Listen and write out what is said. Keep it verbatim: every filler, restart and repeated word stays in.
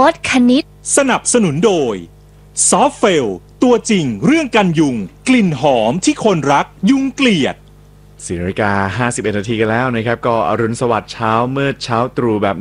ตคณิตสนับสนุนโดยซอฟเฟลตัวจริงเรื่องกันยุงกลิ่นหอมที่คนรักยุงเกลียดสี่นาฬิกาห้าสิบเอ็ดนาทีกันแล้วนะครับก็อรุณสวัสดิ์เช้ามืดเช้าตรู่แบบ